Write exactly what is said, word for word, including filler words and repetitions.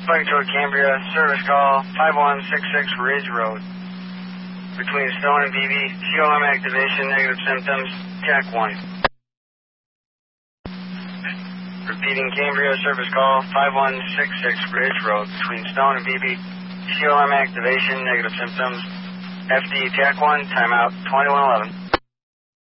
Spike toward Cambria, service call five one six six Ridge Road. Between Stone and B B, C O M activation, negative symptoms, Jack one. Repeating Cambria, service call five one six six Ridge Road. Between Stone and B B, C O M activation, negative symptoms, F D Jack one, timeout twenty-one eleven.